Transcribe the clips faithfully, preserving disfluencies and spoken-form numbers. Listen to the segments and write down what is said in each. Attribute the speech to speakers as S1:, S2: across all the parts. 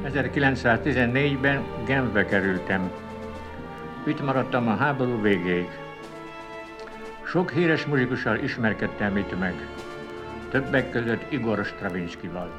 S1: ezerkilencszáztizennégyben Genfbe kerültem. Itt maradtam a háború végéig. Sok híres muzsikussal ismerkedtem itt meg, többek között Igor Stravinszkival.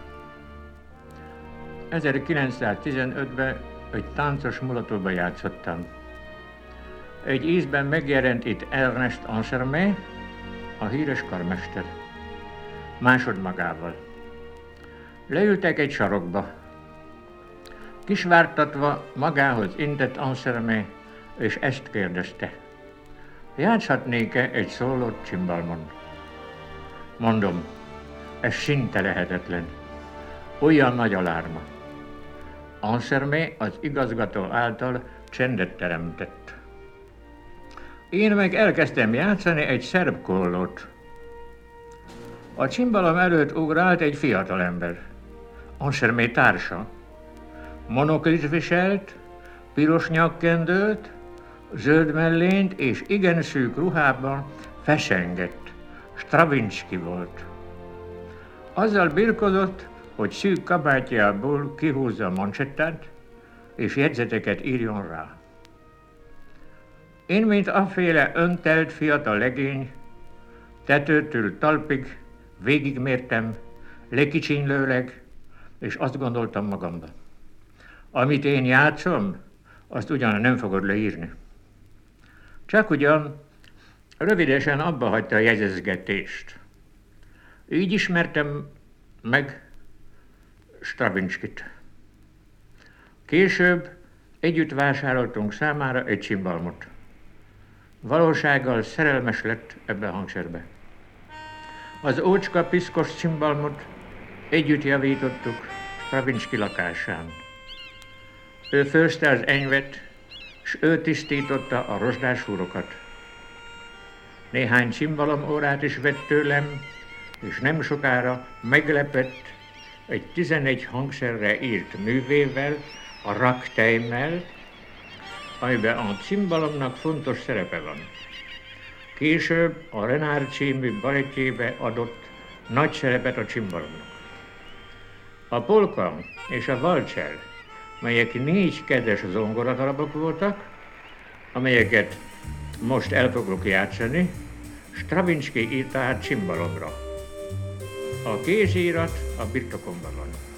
S1: ezerkilencszáztizenötben egy táncos mulatóban játszottam. Egy ízben megjelent itt Ernest Ansermet, a híres karmester, másodmagával. Leültek egy sarokba. Kisvártatva magához intett Ansermet, és ezt kérdezte: játszhatnék-e egy szólót cimbalmon? Mondom, ez szinte lehetetlen. Olyan nagy a lárma. Ansermet az igazgató által csendet teremtett. Én meg elkezdtem játszani egy szerb kollót. A cimbalom előtt ugrált egy fiatalember, Ansermet társa. Monoklit viselt, piros nyakkendőt, zöld mellényt és igen szűk ruhában fesengett. Stravinszki volt. Azzal birkozott, hogy szűk kabátjából kihúzza a mansettát, és jegyzeteket írjon rá. Én, mint afféle öntelt fiatal legény, tetőtől talpig végigmértem, lekicsinlőleg, és azt gondoltam magamban: amit én játszom, azt ugyan nem fogod leírni. Csak ugyan rövidesen abba hagyta a jegyezgetést. Így ismertem meg Stravinszkit. Később együtt vásároltunk számára egy cimbalmot. Valósággal szerelmes lett ebbe a hangszerbe. Az ócska piszkos cimbalmot együtt javítottuk Stravinszki lakásán. Ő főzte az enyvet, s ő tisztította a rozsdás húrokat. Néhány cimbalom órát is vett tőlem, és nem sokára meglepett egy tizenegy hangszerre írt művével, a Ragtime-mel, amiben a cimbalomnak fontos szerepe van. Később a Renard című balettjébe adott nagy szerepet a cimbalomnak. A polka és a valcsel, melyek négy kedves zongoradarabok voltak, amelyeket most el fogok játszani, Stravinszki írta át cimbalomra. A kézírat a birtokomban van.